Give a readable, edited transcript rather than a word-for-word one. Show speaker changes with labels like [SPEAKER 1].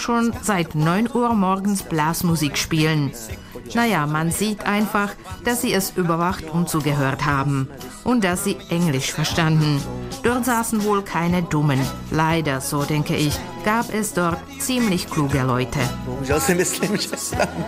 [SPEAKER 1] schon seit 9 Uhr morgens Blasmusik spielen. Naja, man sieht einfach, dass sie es überwacht und zugehört haben. Und dass sie Englisch verstanden. Dort saßen wohl keine Dummen. Leider, so denke ich, gab es dort ziemlich kluge Leute.